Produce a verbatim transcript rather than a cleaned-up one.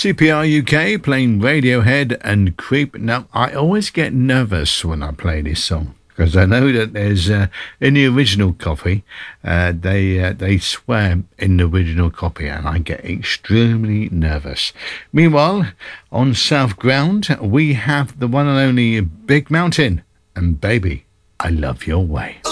C P R U K playing Radiohead and Creep. Now, I always get nervous when I play this song because I know that there's, uh, in the original copy, uh, they uh, they swear in the original copy and I get extremely nervous. Meanwhile, on South Ground, we have the one and only Big Mountain and Baby, I Love Your Way.